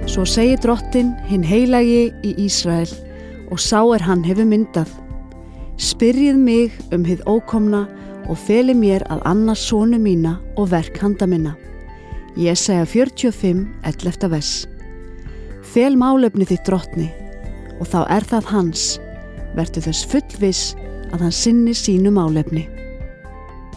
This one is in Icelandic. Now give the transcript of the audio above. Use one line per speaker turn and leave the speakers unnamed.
Svo segir drottin hinn heilagi í Ísrael og sá hann hefur myndað. Spyrjið mig hið ókomna og feli mér að annars sonu mína og verk handa minna. Jesaja 45, 11. vers. Fel málefni þitt drottni og þá það hans. Vertu þess fullviss að hann sinni sínu málefni.